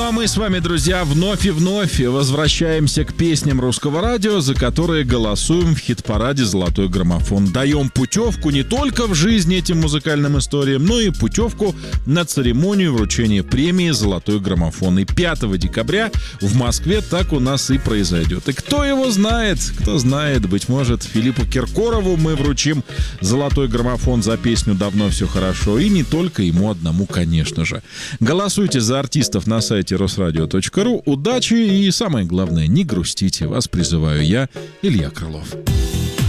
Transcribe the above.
а мы с вами, друзья, вновь и вновь возвращаемся к песням русского радио, за которые голосуем в хит-параде «Золотой граммофон». Даем путевку не только в жизнь этим музыкальным историям, но и путевку на церемонию вручения премии «Золотой граммофон». И 5 декабря в Москве так у нас и произойдет. И кто знает, быть может, Филиппу Киркорову мы вручим «Золотой граммофон» за песню «Давно все хорошо». И не только ему одному, конечно же. Голосуйте за артистов на сайте rosradio.ru. Удачи и, самое главное, не грустите. Вас призываю я, Илья Крылов.